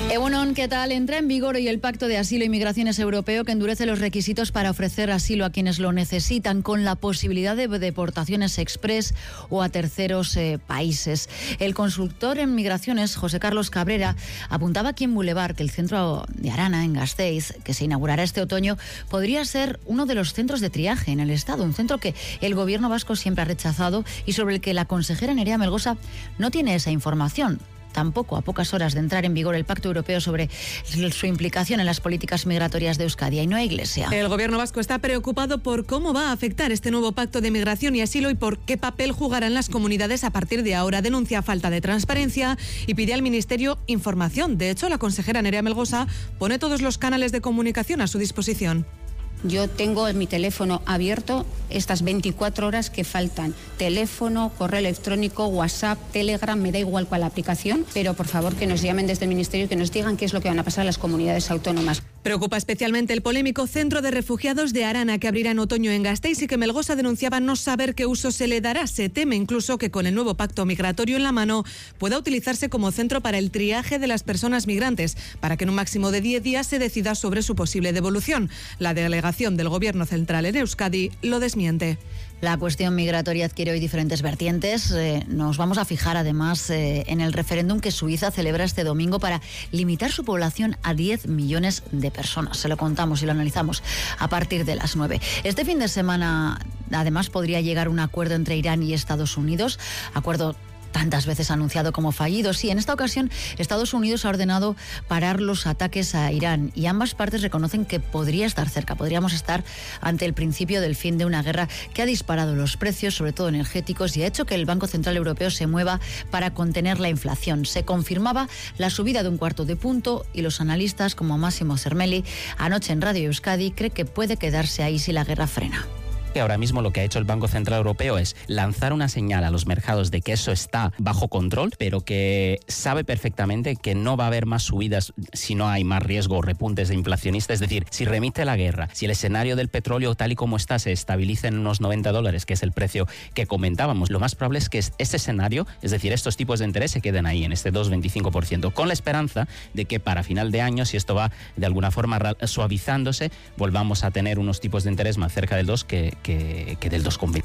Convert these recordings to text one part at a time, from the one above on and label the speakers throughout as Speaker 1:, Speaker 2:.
Speaker 1: Egunon, ¿qué tal? Entra en vigor hoy el Pacto de Asilo y Migraciones Europeo que endurece los requisitos para ofrecer asilo a quienes lo necesitan, con la posibilidad de deportaciones express o a terceros países. El consultor en migraciones, José Carlos Cabrera, apuntaba aquí en Boulevard que el centro de Arana, en Gasteiz, que se inaugurará este otoño, podría ser uno de los centros de triaje en el Estado, un centro que el gobierno vasco siempre ha rechazado y sobre el que la consejera Nerea Melgosa no tiene esa información. Tampoco, a pocas horas de entrar en vigor el Pacto Europeo sobre su implicación en las políticas migratorias de Euskadi. Ainhoa Iglesia.
Speaker 2: El gobierno vasco está preocupado por cómo va a afectar este nuevo pacto de migración y asilo y por qué papel jugarán las comunidades a partir de ahora. Denuncia falta de transparencia y pide al Ministerio información. De hecho, la consejera Nerea Melgosa pone todos los canales de comunicación a su disposición.
Speaker 3: Yo tengo mi teléfono abierto estas 24 horas que faltan. Teléfono, correo electrónico, WhatsApp, Telegram, me da igual cuál aplicación, pero por favor que nos llamen desde el Ministerio y que nos digan qué es lo que van a pasar a las comunidades autónomas.
Speaker 2: Preocupa especialmente el polémico Centro de Refugiados de Arana, que abrirá en otoño en Gasteiz y que Melgosa denunciaba no saber qué uso se le dará. Se teme incluso que con el nuevo pacto migratorio en la mano pueda utilizarse como centro para el triaje de las personas migrantes, para que en un máximo de 10 días se decida sobre su posible devolución. La delegación del Gobierno central en Euskadi lo desmiente.
Speaker 1: La cuestión migratoria adquiere hoy diferentes vertientes. Nos vamos a fijar además en el referéndum que Suiza celebra este domingo para limitar su población a 10 millones de personas. Se lo contamos y lo analizamos a partir de las 9. Este fin de semana además podría llegar un acuerdo entre Irán y Estados Unidos, acuerdo tantas veces anunciado como fallido. Sí, en esta ocasión Estados Unidos ha ordenado parar los ataques a Irán y ambas partes reconocen que podría estar cerca, podríamos estar ante el principio del fin de una guerra que ha disparado los precios, sobre todo energéticos, y ha hecho que el Banco Central Europeo se mueva para contener la inflación. Se confirmaba la subida de 1/4 punto y los analistas como Massimo Cermelli anoche en Radio Euskadi cree que puede quedarse ahí si la guerra frena.
Speaker 4: Que ahora mismo lo que ha hecho el Banco Central Europeo es lanzar una señal a los mercados de que eso está bajo control, pero que sabe perfectamente que no va a haber más subidas si no hay más riesgo o repuntes de inflacionista. Es decir, si remite la guerra, si el escenario del petróleo tal y como está se estabiliza en unos $90, que es el precio que comentábamos, lo más probable es que ese escenario, es decir, estos tipos de interés se queden ahí en este 2,25%, con la esperanza de que para final de año, si esto va de alguna forma suavizándose, volvamos a tener unos tipos de interés más cerca del 2 que del 2,20.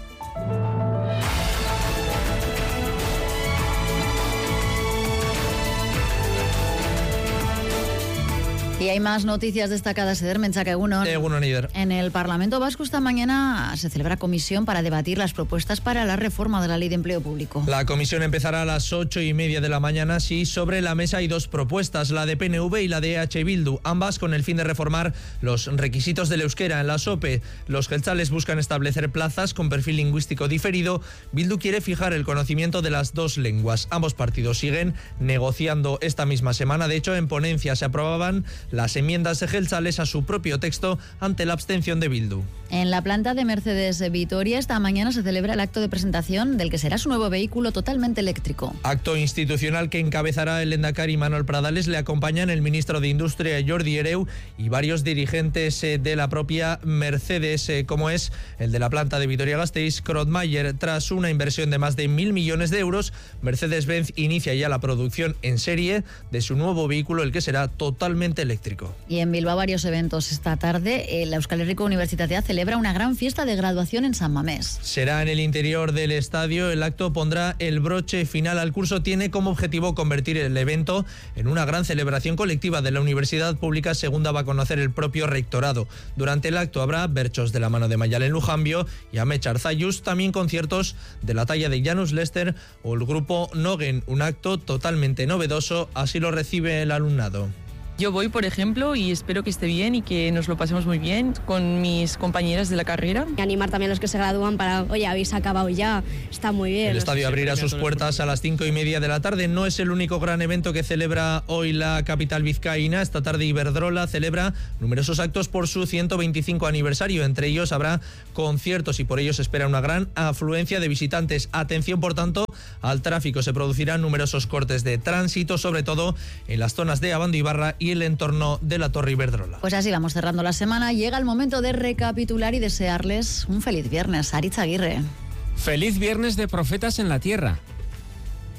Speaker 1: Y hay más noticias destacadas. Eder Menchaca, Egunon.
Speaker 5: Eider.
Speaker 1: En el Parlamento Vasco esta mañana se celebra comisión para debatir las propuestas para la reforma de la Ley de Empleo Público.
Speaker 5: La comisión empezará a las 8:30 de la mañana. Sí, sobre la mesa hay dos propuestas, la de PNV y la de EH Bildu, ambas con el fin de reformar los requisitos del euskera en la SOPE. Los jeltzales buscan establecer plazas con perfil lingüístico diferido. Bildu quiere fijar el conocimiento de las dos lenguas. Ambos partidos siguen negociando esta misma semana. De hecho, en ponencia se aprobaban las enmiendas de jeltzales a su propio texto ante la abstención de Bildu.
Speaker 1: En la planta de Mercedes Vitoria esta mañana se celebra el acto de presentación del que será su nuevo vehículo totalmente eléctrico.
Speaker 5: Acto institucional que encabezará el lehendakari Manuel Pradales. Le acompañan el ministro de Industria Jordi Hereu y varios dirigentes de la propia Mercedes, como es el de la planta de Vitoria-Gasteiz, Krotmayer. Tras una inversión de más de 1.000 millones de euros, Mercedes-Benz inicia ya la producción en serie de su nuevo vehículo, el que será totalmente eléctrico.
Speaker 1: Y en Bilbao varios eventos esta tarde. La Euskal Herriko Unibertsitatea celebra una gran fiesta de graduación en San Mamés.
Speaker 5: Será en el interior del estadio. El acto pondrá el broche final al curso. Tiene como objetivo convertir el evento en una gran celebración colectiva de la Universidad Pública, según daba a conocer el propio rectorado. Durante el acto habrá berchos de la mano de Mayalen Lujambio y Amets Arzayus, también conciertos de la talla de Janus Lester o el grupo Nogen. Un acto totalmente novedoso, así lo recibe el alumnado.
Speaker 6: Yo voy, por ejemplo, y espero que esté bien y que nos lo pasemos muy bien con mis compañeras de la carrera.
Speaker 7: Y animar también a los que se gradúan para, oye, habéis acabado ya, está muy bien.
Speaker 5: El estadio abrirá sus puertas a las 5:30 de la tarde. No es el único gran evento que celebra hoy la capital vizcaína. Esta tarde Iberdrola celebra numerosos actos por su 125 aniversario. Entre ellos habrá conciertos y por ello se espera una gran afluencia de visitantes. Atención, por tanto, al tráfico. Se producirán numerosos cortes de tránsito, sobre todo en las zonas de Abando Ibarra y el entorno de la Torre Iberdrola.
Speaker 1: Pues así vamos cerrando la semana. Llega el momento de recapitular y desearles un feliz viernes. Aritz Aguirre.
Speaker 8: Feliz viernes de Profetas en la Tierra.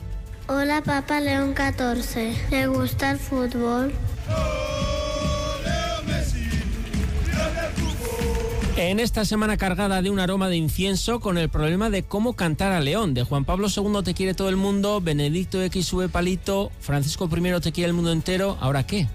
Speaker 8: Hola, Papa León 14. ¿Le gusta el fútbol?
Speaker 9: En esta semana cargada de un aroma de incienso con el problema de cómo cantar a León, de Juan Pablo II te quiere todo el mundo, Benedicto X sube palito, Francisco I te quiere el mundo entero, ¿ahora qué?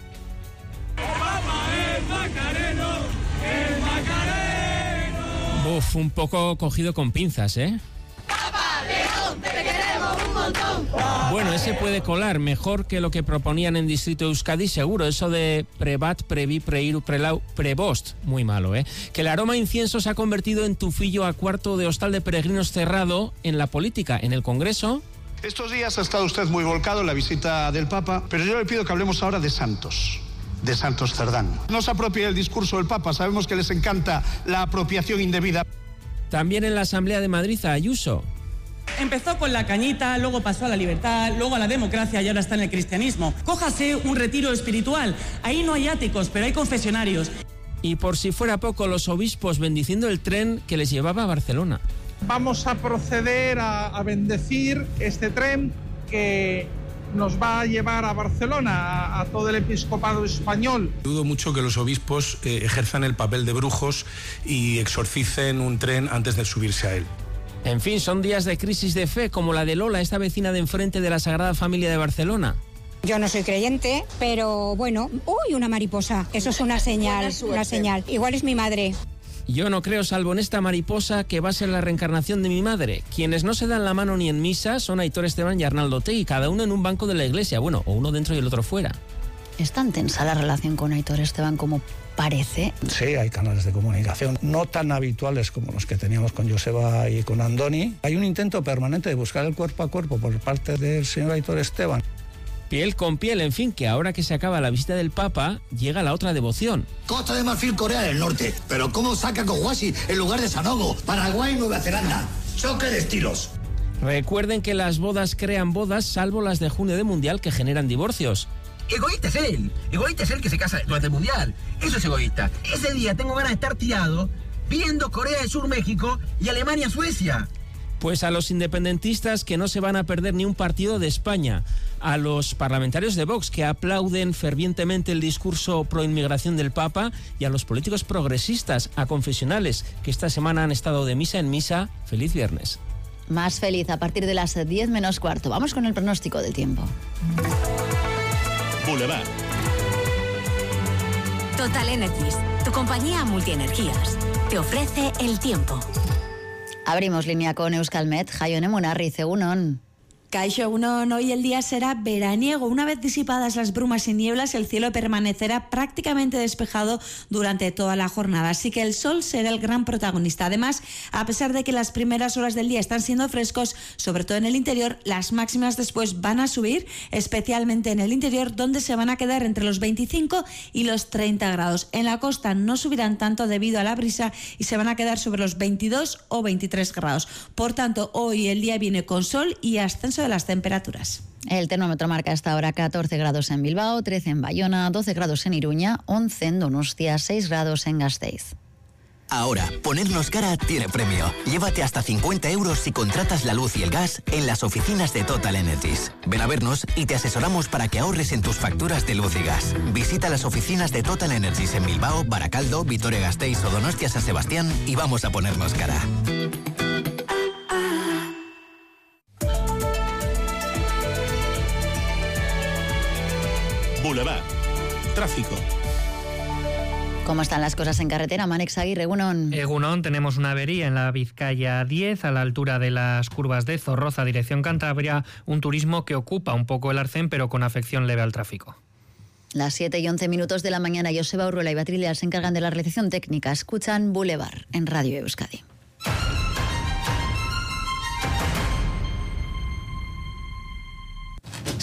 Speaker 9: Uf, un poco cogido con pinzas, ¿eh?
Speaker 10: ¡Papa León, te queremos un montón!
Speaker 9: Bueno, ese puede colar mejor que lo que proponían en Distrito Euskadi, seguro, eso de prebat, previ, preiru, prelau, prebost, muy malo, ¿eh? Que el aroma a incienso se ha convertido en tufillo a cuarto de hostal de peregrinos cerrado en la política, en el Congreso.
Speaker 11: Estos días ha estado usted muy volcado en la visita del Papa, pero yo le pido que hablemos ahora de santos. De Santos Cerdán. No se apropie el discurso del Papa, sabemos que les encanta la apropiación indebida.
Speaker 9: También en la Asamblea de Madrid, a Ayuso.
Speaker 12: Empezó con la cañita, luego pasó a la libertad, luego a la democracia y ahora está en el cristianismo. Cójase un retiro espiritual. Ahí no hay áticos, pero hay confesionarios.
Speaker 9: Y por si fuera poco, los obispos bendiciendo el tren que les llevaba a Barcelona.
Speaker 13: Vamos a proceder a bendecir este tren que nos va a llevar a Barcelona, a todo el episcopado español.
Speaker 14: Dudo mucho que los obispos ejerzan el papel de brujos y exorcicen un tren antes de subirse a él.
Speaker 9: En fin, son días de crisis de fe, como la de Lola, esta vecina de enfrente de la Sagrada Familia de Barcelona.
Speaker 15: Yo no soy creyente, pero bueno, ¡uy, una mariposa! Eso es una señal, una señal. Igual es mi madre.
Speaker 9: Yo no creo, salvo en esta mariposa, que va a ser la reencarnación de mi madre. Quienes no se dan la mano ni en misa son Aitor Esteban y Arnaldo Otegi, cada uno en un banco de la iglesia, bueno, o uno dentro y el otro fuera.
Speaker 1: ¿Es tan tensa la relación con Aitor Esteban como parece?
Speaker 16: Sí, hay canales de comunicación no tan habituales como los que teníamos con Joseba y con Andoni. Hay un intento permanente de buscar el cuerpo a cuerpo por parte del señor Aitor Esteban.
Speaker 9: Piel con piel, en fin, que ahora que se acaba la visita del Papa, llega la otra devoción.
Speaker 17: Costa de Marfil, Corea del Norte. Pero ¿cómo saca Coguasi en lugar de Sanogo? Paraguay, Nueva Zelanda. Choque de estilos.
Speaker 9: Recuerden que las bodas crean bodas, salvo las de junio de Mundial que generan divorcios.
Speaker 18: Egoísta es él que se casa durante el Mundial. Eso es egoísta. Ese día tengo ganas de estar tirado viendo Corea del Sur, México y Alemania, Suecia.
Speaker 9: Pues a los independentistas que no se van a perder ni un partido de España, a los parlamentarios de Vox que aplauden fervientemente el discurso pro inmigración del Papa y a los políticos progresistas, a confesionales que esta semana han estado de misa en misa. Feliz viernes.
Speaker 1: Más feliz a partir de las 10 menos cuarto. Vamos con el pronóstico del tiempo.
Speaker 19: Boulevard.
Speaker 20: Total Energies, tu compañía multienergías, te ofrece el tiempo.
Speaker 1: Abrimos línea con Euskalmet. Jaione Munarriz, egunon.
Speaker 21: Kaixo, egunon, hoy el día será veraniego. Una vez disipadas las brumas y nieblas, el cielo permanecerá prácticamente despejado durante toda la jornada, así que el sol será el gran protagonista. Además, a pesar de que las primeras horas del día están siendo frescos, sobre todo en el interior, las máximas después van a subir, especialmente en el interior, donde se van a quedar entre los 25 y los 30 grados. En la costa no subirán tanto debido a la brisa y se van a quedar sobre los 22 o 23 grados. Por tanto, hoy el día viene con sol y ascenso de las temperaturas.
Speaker 1: El termómetro marca hasta ahora 14 grados en Bilbao, 13 en Bayona, 12 grados en Iruña, 11 en Donostia, 6 grados en Gasteiz.
Speaker 22: Ahora, ponernos cara tiene premio. Llévate hasta 50 euros si contratas la luz y el gas en las oficinas de Total Energies. Ven a vernos y te asesoramos para que ahorres en tus facturas de luz y gas. Visita las oficinas de Total Energies en Bilbao, Baracaldo, Vitoria-Gasteiz o Donostia-San Sebastián y vamos a ponernos cara.
Speaker 19: Boulevard. Tráfico.
Speaker 1: ¿Cómo están las cosas en carretera? Manex Aguirre, egunon.
Speaker 23: Egunon, tenemos una avería en la Vizcaya 10, a la altura de las curvas de Zorroza, dirección Cantabria, un turismo que ocupa un poco el arcén, pero con afección leve al tráfico.
Speaker 1: Las 7 y 11 minutos de la mañana, Joseba Urruela y Batrilia se encargan de la realización técnica. Escuchan Boulevard en Radio Euskadi.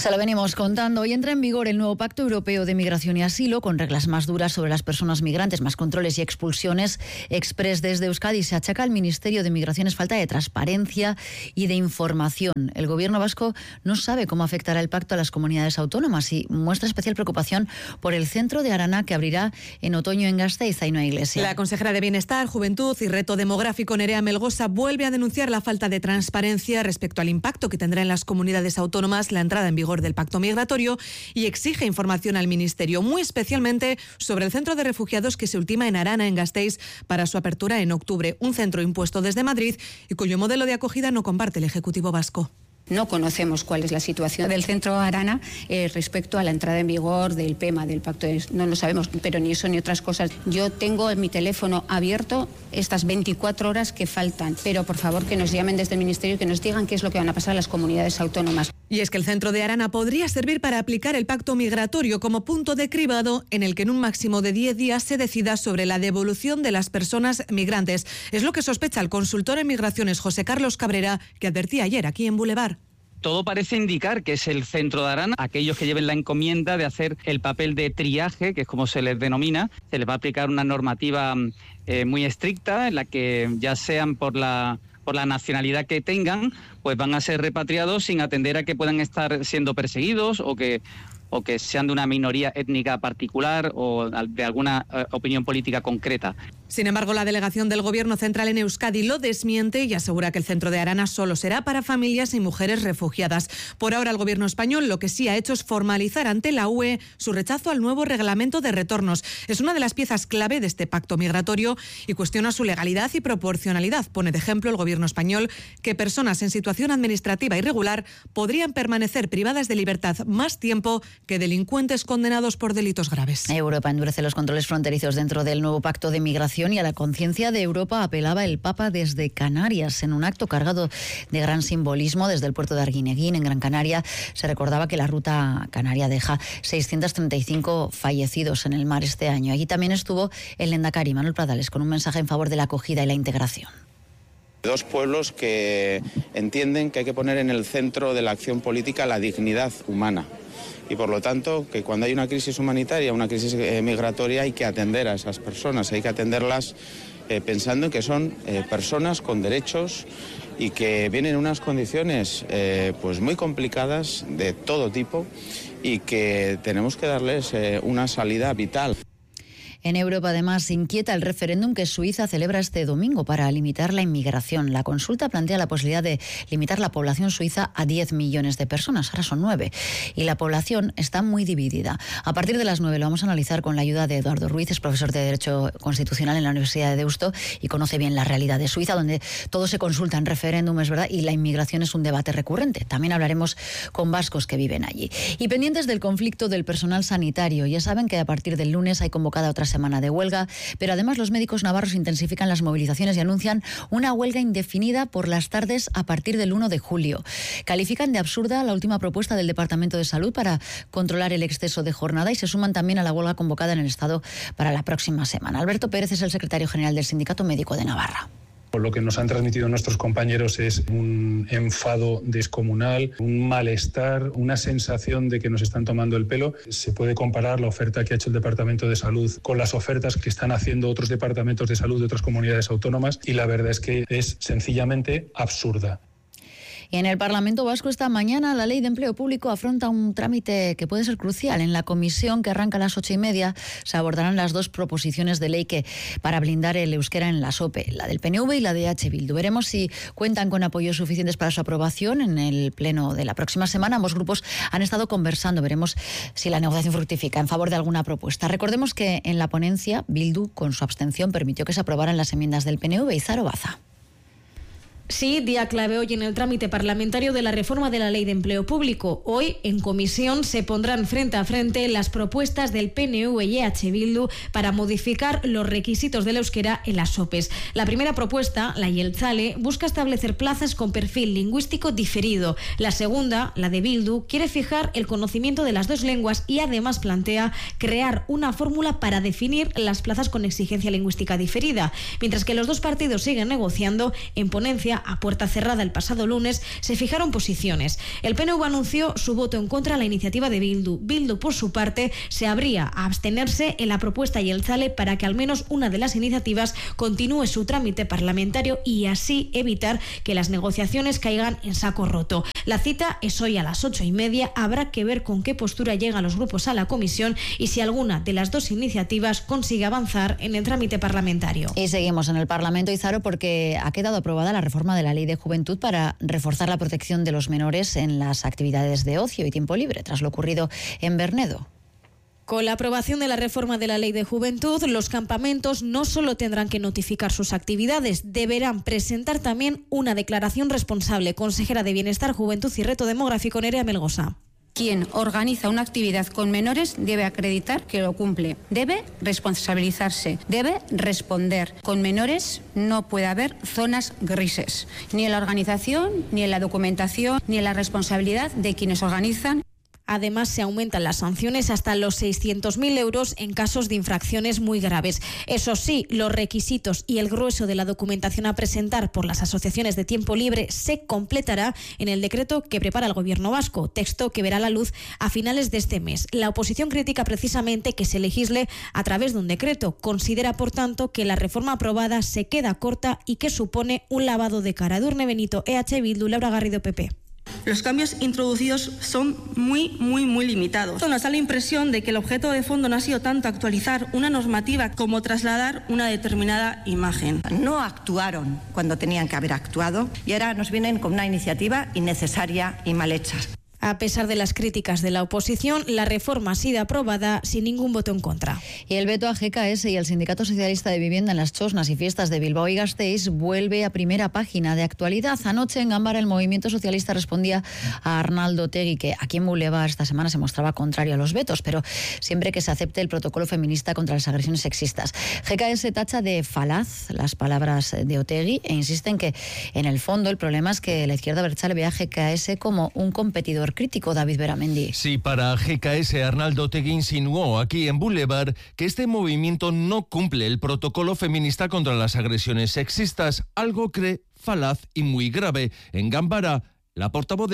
Speaker 1: Se lo venimos contando. Hoy entra en vigor el nuevo Pacto Europeo de Migración y Asilo, con reglas más duras sobre las personas migrantes, más controles y expulsiones express. Desde Euskadi se achaca al Ministerio de Migraciones falta de transparencia y de información. El gobierno vasco no sabe cómo afectará el pacto a las comunidades autónomas y muestra especial preocupación por el centro de Arana que abrirá en otoño en Gasteiz. Ahí no hay iglesia.
Speaker 2: La consejera de Bienestar, Juventud y Reto Demográfico, Nerea Melgosa, vuelve a denunciar la falta de transparencia respecto al impacto que tendrá en las comunidades autónomas la entrada en vigor del pacto migratorio y exige información al Ministerio, muy especialmente sobre el centro de refugiados que se ultima en Arana, en Gasteiz, para su apertura en octubre. Un centro impuesto desde Madrid y cuyo modelo de acogida no comparte el Ejecutivo vasco.
Speaker 3: No conocemos cuál es la situación del centro Arana respecto a la entrada en vigor del PEMA, del pacto. No lo sabemos, pero ni eso ni otras cosas. Yo tengo en mi teléfono abierto estas 24 horas que faltan, pero por favor que nos llamen desde el Ministerio y que nos digan qué es lo que van a pasar a las comunidades autónomas.
Speaker 2: Y es que el centro de Arana podría servir para aplicar el pacto migratorio como punto de cribado en el que en un máximo de 10 días se decida sobre la devolución de las personas migrantes. Es lo que sospecha el consultor en migraciones José Carlos Cabrera, que advertía ayer aquí en Boulevard.
Speaker 4: Todo parece indicar que es el centro de Arana, aquellos que lleven la encomienda de hacer el papel de triaje, que es como se les denomina. Se les va a aplicar una normativa muy estricta en la que ya sean por la nacionalidad que tengan, pues van a ser repatriados sin atender a que puedan estar siendo perseguidos o que sean de una minoría étnica particular o de alguna opinión política concreta.
Speaker 2: Sin embargo, la delegación del Gobierno central en Euskadi lo desmiente y asegura que el centro de Arana solo será para familias y mujeres refugiadas. Por ahora, el Gobierno español lo que sí ha hecho es formalizar ante la UE su rechazo al nuevo reglamento de retornos. Es una de las piezas clave de este pacto migratorio y cuestiona su legalidad y proporcionalidad. Pone de ejemplo el Gobierno español que personas en situación administrativa irregular podrían permanecer privadas de libertad más tiempo que delincuentes condenados por delitos graves.
Speaker 1: Europa endurece los controles fronterizos dentro del nuevo pacto de migración y a la conciencia de Europa apelaba el Papa desde Canarias. En un acto cargado de gran simbolismo desde el puerto de Arguineguín, en Gran Canaria, se recordaba que la ruta canaria deja 635 fallecidos en el mar este año. Allí también estuvo el Lehendakari Manuel Pradales con un mensaje en favor de la acogida y la integración.
Speaker 24: Dos pueblos que entienden que hay que poner en el centro de la acción política la dignidad humana. Y por lo tanto, que cuando hay una crisis humanitaria, una crisis migratoria, hay que atender a esas personas, hay que atenderlas pensando en que son personas con derechos y que vienen en unas condiciones pues muy complicadas de todo tipo y que tenemos que darles una salida vital.
Speaker 1: En Europa, además, inquieta el referéndum que Suiza celebra este domingo para limitar la inmigración. La consulta plantea la posibilidad de limitar la población suiza a 10 millones de personas. Ahora son 9. Y la población está muy dividida. A partir de las 9 lo vamos a analizar con la ayuda de Eduardo Ruiz, es profesor de Derecho Constitucional en la Universidad de Deusto y conoce bien la realidad de Suiza, donde todo se consulta en referéndum, es verdad, y la inmigración es un debate recurrente. También hablaremos con vascos que viven allí. Y pendientes del conflicto del personal sanitario. Ya saben que a partir del lunes hay convocada otra semana de huelga, pero además los médicos navarros intensifican las movilizaciones y anuncian una huelga indefinida por las tardes a partir del 1 de julio. Califican de absurda la última propuesta del Departamento de Salud para controlar el exceso de jornada y se suman también a la huelga convocada en el Estado para la próxima semana. Alberto Pérez es el secretario general del Sindicato Médico de Navarra.
Speaker 14: Lo que nos han transmitido nuestros compañeros es un enfado descomunal, un malestar, una sensación de que nos están tomando el pelo. Se puede comparar la oferta que ha hecho el Departamento de Salud con las ofertas que están haciendo otros departamentos de salud de otras comunidades autónomas y la verdad es que es sencillamente absurda.
Speaker 1: En el Parlamento Vasco esta mañana la Ley de Empleo Público afronta un trámite que puede ser crucial. En la comisión que arranca a las 8:30 se abordarán las dos proposiciones de ley para blindar el euskera en la SOPE, la del PNV y la de H. Bildu. Veremos si cuentan con apoyos suficientes para su aprobación en el pleno de la próxima semana. Ambos grupos han estado conversando. Veremos si la negociación fructifica en favor de alguna propuesta. Recordemos que en la ponencia Bildu, con su abstención, permitió que se aprobaran las enmiendas del PNV. Izaro Baza.
Speaker 25: Sí, día clave hoy en el trámite parlamentario de la reforma de la Ley de Empleo Público. Hoy, en comisión, se pondrán frente a frente las propuestas del PNV y EH Bildu para modificar los requisitos del euskera en las OPEs. La primera propuesta, la Jeltzale, busca establecer plazas con perfil lingüístico diferido. La segunda, la de Bildu, quiere fijar el conocimiento de las dos lenguas y además plantea crear una fórmula para definir las plazas con exigencia lingüística diferida. Mientras que los dos partidos siguen negociando, en ponencia a puerta cerrada el pasado lunes, se fijaron posiciones. El PNV anunció su voto en contra a la iniciativa de Bildu. Bildu, por su parte, se abría a abstenerse en la propuesta Jeltzale para que al menos una de las iniciativas continúe su trámite parlamentario y así evitar que las negociaciones caigan en saco roto. La cita es hoy a las 8:30. Habrá que ver con qué postura llegan los grupos a la comisión y si alguna de las dos iniciativas consigue avanzar en el trámite parlamentario.
Speaker 1: Y seguimos en el Parlamento, Izaro, porque ha quedado aprobada la reforma de la Ley de Juventud para reforzar la protección de los menores en las actividades de ocio y tiempo libre, tras lo ocurrido en Bernedo.
Speaker 25: Con la aprobación de la reforma de la Ley de Juventud, los campamentos no solo tendrán que notificar sus actividades, deberán presentar también una declaración responsable. Consejera de Bienestar, Juventud y Reto Demográfico, Nerea Melgosa.
Speaker 3: Quien organiza una actividad con menores debe acreditar que lo cumple, debe responsabilizarse, debe responder. Con menores no puede haber zonas grises, ni en la organización, ni en la documentación, ni en la responsabilidad de quienes organizan.
Speaker 25: Además, se aumentan las sanciones hasta los 600.000 euros en casos de infracciones muy graves. Eso sí, los requisitos y el grueso de la documentación a presentar por las asociaciones de tiempo libre se completará en el decreto que prepara el Gobierno vasco, texto que verá la luz a finales de este mes. La oposición critica precisamente que se legisle a través de un decreto. Considera, por tanto, que la reforma aprobada se queda corta y que supone un lavado de cara. Edurne Benito, EH Bildu, Laura Garrido, PP.
Speaker 5: Los cambios introducidos son muy limitados. Nos da la impresión de que el objeto de fondo no ha sido tanto actualizar una normativa como trasladar una determinada imagen.
Speaker 6: No actuaron cuando tenían que haber actuado y ahora nos vienen con una iniciativa innecesaria y mal hecha.
Speaker 25: A pesar de las críticas de la oposición, la reforma ha sido aprobada sin ningún voto en contra.
Speaker 1: Y el veto a GKS y el Sindicato Socialista de Vivienda en las Chosnas y Fiestas de Bilbao y Gasteiz vuelve a primera página de actualidad. Anoche en Gambara el movimiento socialista respondía a Arnaldo Otegi, que aquí en Boulevard esta semana se mostraba contrario a los vetos, pero siempre que se acepte el protocolo feminista contra las agresiones sexistas. GKS tacha de falaz las palabras de Otegi e insiste en que en el fondo el problema es que la izquierda abertzale ve a GKS como un competidor crítico. David Beramendi.
Speaker 7: Sí, para GKS, Arnaldo Otegi insinuó aquí en Boulevard que este movimiento no cumple el protocolo feminista contra las agresiones sexistas, algo cree falaz y muy grave. En Gambara, la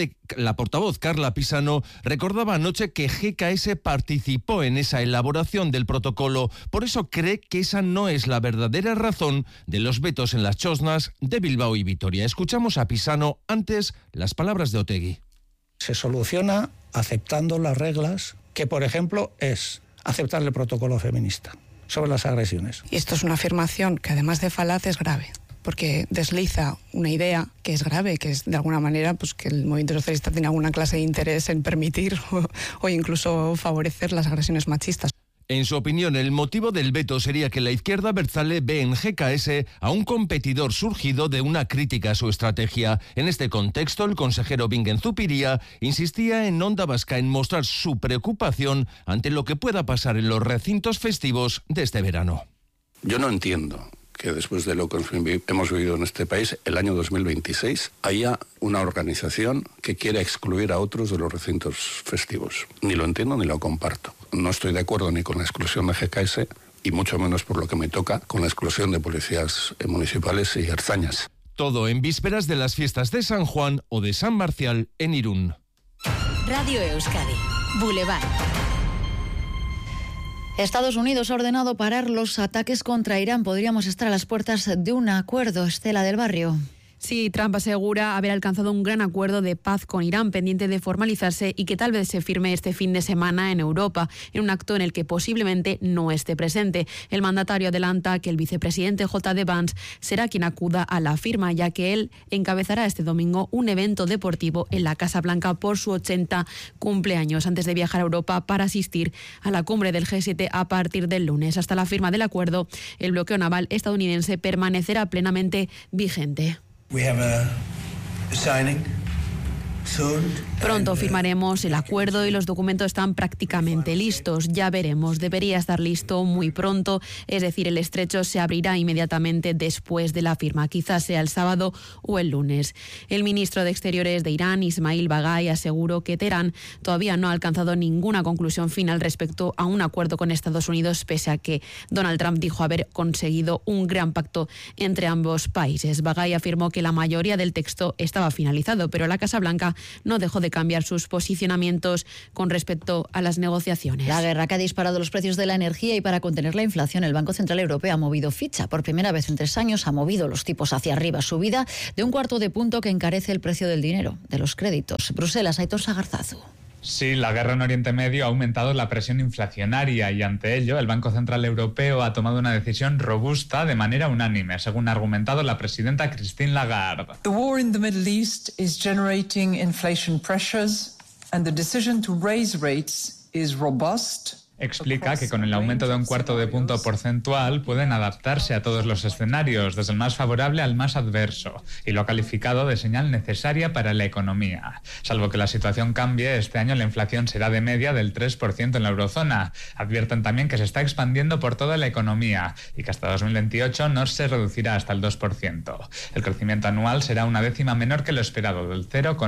Speaker 7: portavoz Carla Pisano recordaba anoche que GKS participó en esa elaboración del protocolo, por eso cree que esa no es la verdadera razón de los vetos en las chosnas de Bilbao y Vitoria. Escuchamos a Pisano antes las palabras de Otegi.
Speaker 16: Se soluciona aceptando las reglas, que por ejemplo es aceptar el protocolo feminista sobre las agresiones.
Speaker 8: Y esto es una afirmación que además de falaz es grave, porque desliza una idea que es grave, que es de alguna manera pues que el movimiento socialista tiene alguna clase de interés en permitir o incluso favorecer las agresiones machistas.
Speaker 7: En su opinión, el motivo del veto sería que la izquierda abertzale ve en GKS a un competidor surgido de una crítica a su estrategia. En este contexto, el consejero Bingen Zupiria insistía en Onda Vasca en mostrar su preocupación ante lo que pueda pasar en los recintos festivos de este verano.
Speaker 10: Yo no entiendo que después de lo que hemos vivido en este país, el año 2026, haya una organización que quiera excluir a otros de los recintos festivos. Ni lo entiendo ni lo comparto. No estoy de acuerdo ni con la exclusión de GKS y mucho menos por lo que me toca con la exclusión de policías municipales y ertzañas.
Speaker 7: Todo en vísperas de las fiestas de San Juan o de San Marcial en Irún.
Speaker 20: Radio Euskadi, Boulevard.
Speaker 1: Estados Unidos ha ordenado parar los ataques contra Irán. Podríamos estar a las puertas de un acuerdo. Estela del Barrio.
Speaker 26: Sí, Trump asegura haber alcanzado un gran acuerdo de paz con Irán, pendiente de formalizarse y que tal vez se firme este fin de semana en Europa, en un acto en el que posiblemente no esté presente. El mandatario adelanta que el vicepresidente J.D. Vance será quien acuda a la firma, ya que él encabezará este domingo un evento deportivo en la Casa Blanca por su 80 cumpleaños, antes de viajar a Europa para asistir a la cumbre del G7 a partir del lunes. Hasta la firma del acuerdo, el bloqueo naval estadounidense permanecerá plenamente vigente.
Speaker 27: We have a signing
Speaker 26: Pronto firmaremos el acuerdo y los documentos están prácticamente listos. Ya veremos, debería estar listo muy pronto, es decir, el estrecho se abrirá inmediatamente después de la firma, quizás sea el sábado o el lunes. El ministro de Exteriores de Irán, Ismail Bagay, aseguró que Teherán todavía no ha alcanzado ninguna conclusión final respecto a un acuerdo con Estados Unidos, pese a que Donald Trump dijo haber conseguido un gran pacto entre ambos países. Bagay afirmó que la mayoría del texto estaba finalizado, pero la Casa Blanca no dejó de cambiar sus posicionamientos con respecto a las negociaciones.
Speaker 1: La guerra que ha disparado los precios de la energía y para contener la inflación, el Banco Central Europeo ha movido ficha. Por primera vez en 3 años ha movido los tipos hacia arriba, subida de 1/4 de punto que encarece el precio del dinero, de los créditos. Bruselas, Aitor Sagarzazu.
Speaker 11: Sí, la guerra en Oriente Medio ha aumentado la presión inflacionaria y ante ello el Banco Central Europeo ha tomado una decisión robusta de manera unánime, según ha argumentado la presidenta Christine Lagarde.
Speaker 12: The war in the Middle East is generating inflation pressures and the decision to raise rates is robust.
Speaker 11: Explica que con el aumento de 1/4 de punto porcentual pueden adaptarse a todos los escenarios, desde el más favorable al más adverso, y lo ha calificado de señal necesaria para la economía. Salvo que la situación cambie, este año la inflación será de media del 3% en la eurozona. Advierten también que se está expandiendo por toda la economía y que hasta 2028 no se reducirá hasta el 2%. El crecimiento anual será una décima menor que lo esperado, del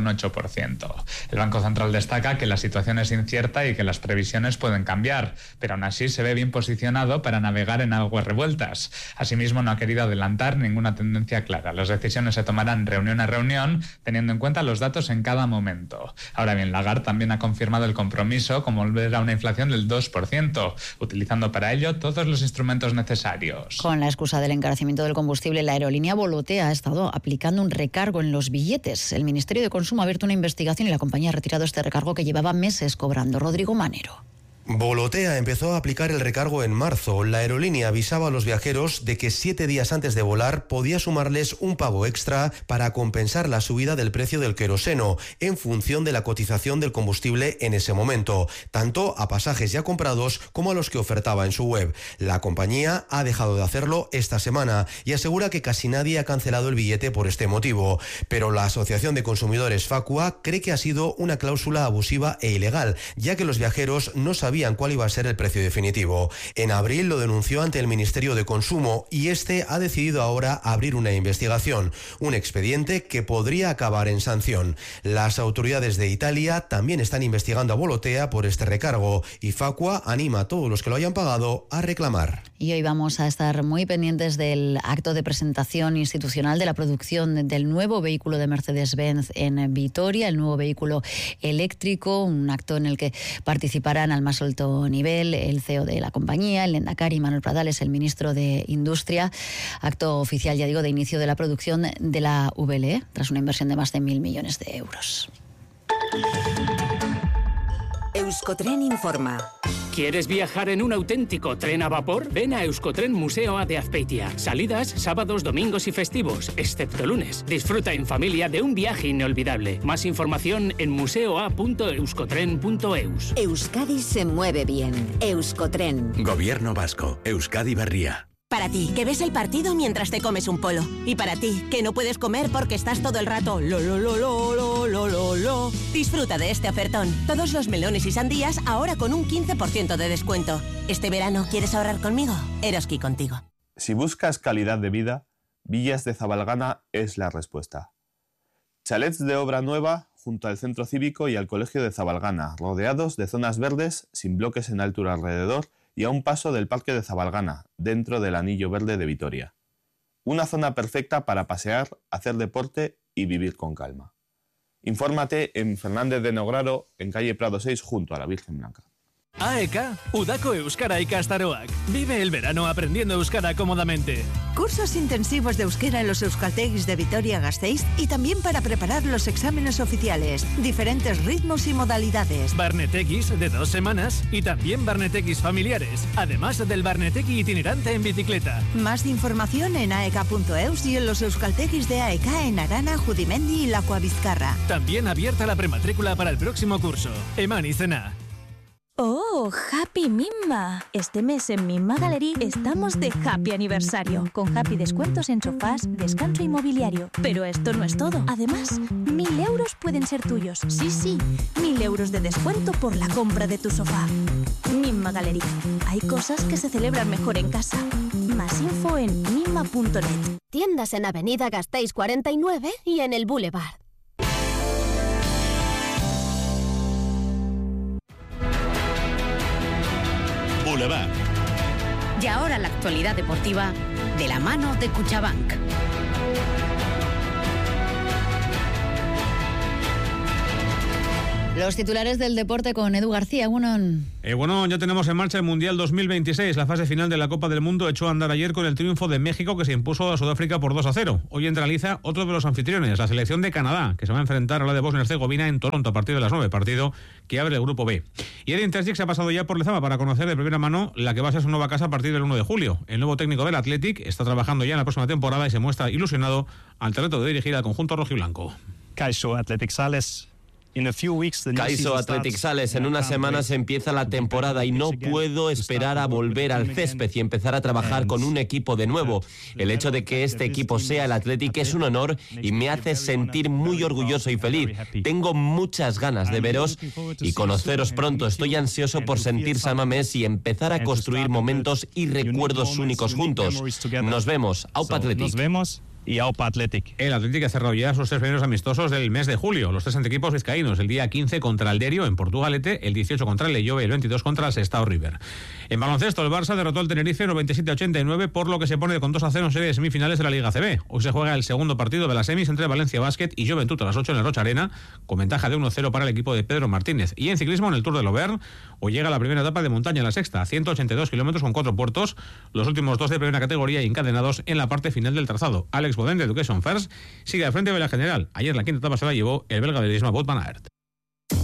Speaker 11: 0,8%. El Banco Central destaca que la situación es incierta y que las previsiones pueden cambiar, pero aún así se ve bien posicionado para navegar en aguas revueltas. Asimismo, no ha querido adelantar ninguna tendencia clara. Las decisiones se tomarán reunión a reunión, teniendo en cuenta los datos en cada momento. Ahora bien, Lagarde también ha confirmado el compromiso con volver a una inflación del 2%, utilizando para ello todos los instrumentos necesarios.
Speaker 1: Con la excusa del encarecimiento del combustible, la aerolínea Volotea ha estado aplicando un recargo en los billetes. El Ministerio de Consumo ha abierto una investigación y la compañía ha retirado este recargo que llevaba meses cobrando. Rodrigo Manero.
Speaker 13: Volotea empezó a aplicar el recargo en marzo. La aerolínea avisaba a los viajeros de que 7 días antes de volar podía sumarles un pago extra para compensar la subida del precio del queroseno en función de la cotización del combustible en ese momento, tanto a pasajes ya comprados como a los que ofertaba en su web. La compañía ha dejado de hacerlo esta semana y asegura que casi nadie ha cancelado el billete por este motivo, pero la Asociación de Consumidores Facua cree que ha sido una cláusula abusiva e ilegal, ya que los viajeros no sabían cuál iba a ser el precio definitivo. En abril lo denunció ante el Ministerio de Consumo y este ha decidido ahora abrir una investigación, un expediente que podría acabar en sanción. Las autoridades de Italia también están investigando a Volotea por este recargo y Facua anima a todos los que lo hayan pagado a reclamar.
Speaker 1: Y hoy vamos a estar muy pendientes del acto de presentación institucional de la producción del nuevo vehículo de Mercedes-Benz en Vitoria, el nuevo vehículo eléctrico, un acto en el que participarán al más alto nivel el CEO de la compañía, el Lehendakari Manuel Pradales, el ministro de Industria. Acto oficial, ya digo, de inicio de la producción de la VLE, tras una inversión de más de 1.000 millones de euros.
Speaker 15: Euskotren informa.
Speaker 17: ¿Quieres viajar en un auténtico tren a vapor? Ven a Euskotren Museo A de Azpeitia. Salidas sábados, domingos y festivos, excepto lunes. Disfruta en familia de un viaje inolvidable. Más información en museo.euskotren.eus.
Speaker 15: Euskadi se mueve bien. Euskotren.
Speaker 18: Gobierno vasco. Euskadi Berria.
Speaker 15: Para ti, que ves el partido mientras te comes un polo. Y para ti, que no puedes comer porque estás todo el rato lo. Disfruta de este ofertón. Todos los melones y sandías ahora con un 15% de descuento. ¿Este verano quieres ahorrar conmigo? Eroski contigo.
Speaker 27: Si buscas calidad de vida, Villas de Zabalgana es la respuesta. Chalets de obra nueva junto al centro cívico y al colegio de Zabalgana, rodeados de zonas verdes sin bloques en altura alrededor y a un paso del Parque de Zabalgana, dentro del Anillo Verde de Vitoria. Una zona perfecta para pasear, hacer deporte y vivir con calma. Infórmate en Fernández de Nograro, en calle Prado 6, junto a la Virgen Blanca.
Speaker 28: AEK, Udako Euskara ikastaroak. Vive el verano aprendiendo euskara cómodamente.
Speaker 29: Cursos intensivos de euskera en los euskaltegis de Vitoria-Gasteiz y también para preparar los exámenes oficiales. Diferentes ritmos y modalidades.
Speaker 28: Barnetekis de 2 semanas y también barnetekis familiares. Además del barneteki itinerante en bicicleta.
Speaker 29: Más información en aek.eus y en los euskaltegis de AEK en Arana, Judimendi y Lakuabizkarra.
Speaker 28: También abierta la prematrícula para el próximo curso. Eman izena.
Speaker 2: ¡Oh, Happy Mimma! Este mes en Mimma Gallery estamos de Happy Aniversario, con Happy descuentos en sofás, descanso inmobiliario. Pero esto no es todo. Además, 1.000 euros pueden ser tuyos. Sí, 1.000 euros de descuento por la compra de tu sofá. Mimma Gallery. Hay cosas que se celebran mejor en casa. Más info en mimma.net.
Speaker 4: Tiendas en Avenida Gasteiz 49 y en el Boulevard.
Speaker 9: Boulevard.
Speaker 20: Y ahora la actualidad deportiva de la mano de Cuchabank.
Speaker 1: Los titulares del deporte con Edu García.
Speaker 14: Bueno, ya tenemos en marcha el Mundial 2026. La fase final de la Copa del Mundo echó a andar ayer con el triunfo de México, que se impuso a Sudáfrica por 2-0. Hoy entra a liza otro de los anfitriones, la selección de Canadá, que se va a enfrentar a la de Bosnia-Herzegovina en Toronto a partir de las 9, partido que abre el grupo B. Y Edin Terzic se ha pasado ya por Lezama para conocer de primera mano la que va a ser su nueva casa a partir del 1 de julio. El nuevo técnico del Athletic está trabajando ya en la próxima temporada y se muestra ilusionado ante el reto de dirigir al conjunto rojiblanco.
Speaker 19: Kaixo Athletic Sales, en unas semanas empieza la temporada y no puedo esperar a volver al césped y empezar a trabajar con un equipo de nuevo. El hecho de que este equipo sea el Athletic es un honor y me hace sentir muy orgulloso y feliz. Tengo muchas ganas de veros y conoceros pronto. Estoy ansioso por sentir San Mamés y empezar a construir momentos y recuerdos únicos juntos. Nos vemos. Aupa Athletic.
Speaker 14: Y AUPA Athletic. El Athletic ha cerrado ya sus 3 primeros amistosos del mes de julio. Los 3 entre equipos vizcaínos. El día 15 contra el Derio en Portugalete, el 18 contra el Leiobe y el 22 contra el Sestao River. En baloncesto, el Barça derrotó al Tenerife 97-89, por lo que se pone con 2-0 en serie de semifinales de la Liga CB. Hoy se juega el segundo partido de las semis entre Valencia Basket y Juventud a las 8 en el Rocha Arena, con ventaja de 1-0 para el equipo de Pedro Martínez. Y en ciclismo, en el Tour de L'Auvergne, hoy llega la primera etapa de montaña, la sexta, 182 kilómetros con 4 puertos, los últimos 2 de primera categoría y encadenados en la parte final del trazado. Alex Bodén de Education First sigue al frente de la general. Ayer la quinta etapa se la llevó el belga de Lisma Wout van Aert.